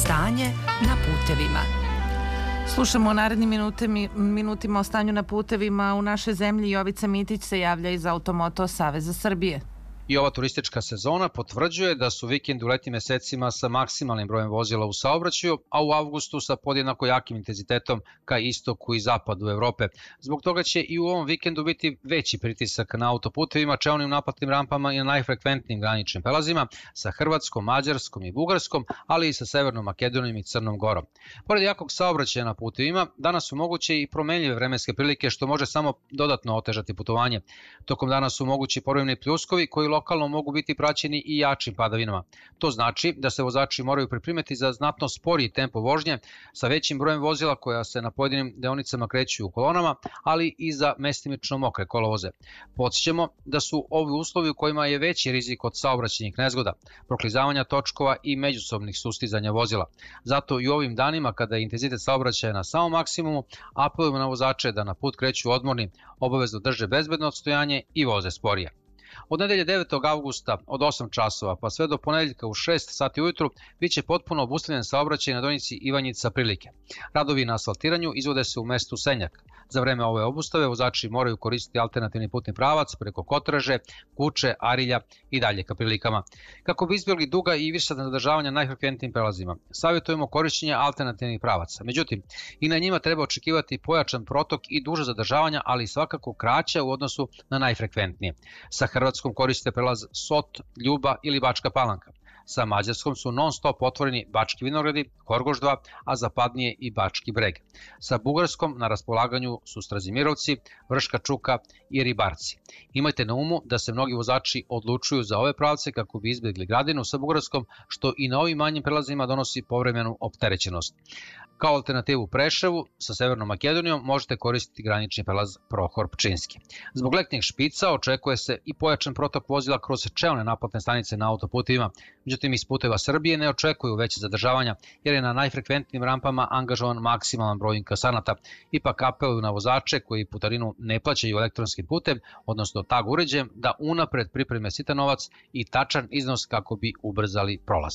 Stanje na putevima. Slušamo u narednim minutima o stanju na putevima u našoj zemlji. Jovica Mitić se javlja iz Automoto Saveza Srbije. I ova turistička sezona potvrđuje da su vikendi u letnjim mesecima sa maksimalnim brojem vozila u saobraćaju, a u avgustu sa podjednako jakim intenzitetom ka istoku i zapadu Evrope. Zbog toga će i u ovom vikendu biti veći pritisak na autoputevima, čelnim naplatnim rampama i na najfrekventnijim graničnim prelazima sa Hrvatskom, Mađarskom i Bugarskom, ali i sa Severnom Makedonijom i Crnom Gorom. Pored jakog saobraćaja na putevima, danas su moguće i promenljive vremenske prilike, što može samo dodatno otežati putovanje. Tokom dana su mogući povremeni pljuskovi koji lokalno mogu biti praćeni i jačim padavinama. To znači da se vozači moraju pripremiti za znatno sporiji tempo vožnje sa većim brojem vozila koja se na pojedinim deonicama kreću u kolonama, ali i za mestimično mokre kolovoze. Podsjećamo da su ovi uslovi u kojima je veći rizik od saobraćajnih nezgoda, proklizavanja točkova i međusobnih sustizanja vozila. Zato i u ovim danima kada je intenzitet saobraćaja na samom maksimumu, apelujemo na vozače da na put kreću odmorni, obavezno drže bezbedno odstojanje i voze sporije. Od nedelje 9. avgusta od 8 časova pa sve do ponedeljka u 6 sati ujutru biće potpuno obustavljen saobraćaj na deonici Ivanjica Prilike. Radovi na asfaltiranju izvode se u mestu Senjak. Za vreme ove obustave vozači moraju koristiti alternativni putni pravac preko Kotraže, Kuče, Arilja i dalje ka Prilikama. Kako bi izbjegli duga i više zadržavanja najfrekventnijim prelazima, savjetujemo korišćenje alternativnih pravaca. Međutim, i na njima treba očekivati pojačan protok i duže zadržavanja, ali svakako kraće u odnosu na najfrekventnije. Sa Hrvatskom koriste prelaz Sot, Ljuba ili Bačka Palanka. Sa Mađarskom su non-stop otvoreni Bački Vinogradi, Horgoš 2, a zapadnije i Bački Breg. Sa Bugarskom na raspolaganju su Strazimirovci, Vrška Čuka i Ribarci. Imajte na umu da se mnogi vozači odlučuju za ove pravce kako bi izbjegli Gradinu sa Bugarskom, što i na ovim manjim prelazima donosi povremenu opterećenost. Kao alternativu Preševu sa Severnom Makedonijom možete koristiti granični prelaz Prohor Pčinski. Zbog letnjih špica očekuje se i pojačan protok vozila kroz čelne naplatne stanice na autoputovima. Međutim, iz puteva Srbije ne očekuju veće zadržavanja jer je na najfrekventnijim rampama angažovan maksimalan broj inkasanata. Ipak apeluju na vozače koji putarinu ne plaćaju elektronskim putem, odnosno tag uređajem, da unapred pripreme sitan novac i tačan iznos kako bi ubrzali prolaz.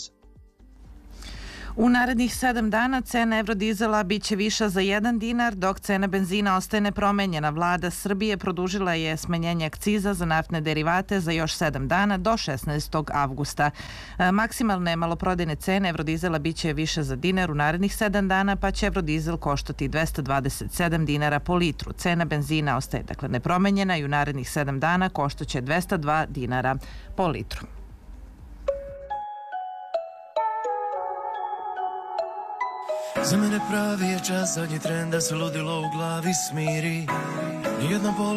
U narednih 7 dana cena evrodizela biće viša za 1 dinar, dok cena benzina ostaje nepromenjena. Vlada Srbije produžila je smanjenje akciza za naftne derivate za još 7 dana do 16. avgusta. Maksimalne maloprodajne cene evrodizela biće više za dinar u narednih 7 dana, pa će evrodizel koštati 227 dinara po litru. Cena benzina ostaje dakle nepromenjena i u narednih 7 dana koštaće 202 dinara po litru. Za mene pravi je čas, zadnji tren da se ludilo u glavi smiri. Nijedna